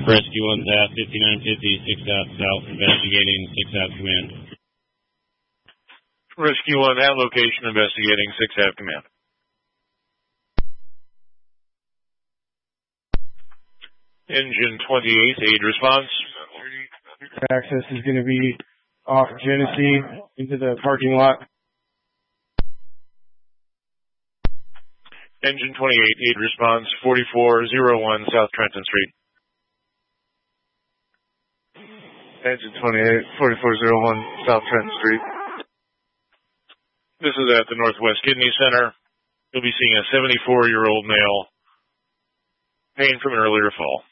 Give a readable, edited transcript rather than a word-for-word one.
Rescue 1's at 5950, 6 out south, investigating 6 out command. Rescue 1 at location, investigating 6 out command. Engine 28, aid response. Access is going to be off Genesee into the parking lot. Engine 28, aid response, 4401 South Trenton Street. Engine 28, 4401 South Trenton Street. This is at the Northwest Kidney Center. You'll be seeing a 74-year-old male, pain from an earlier fall.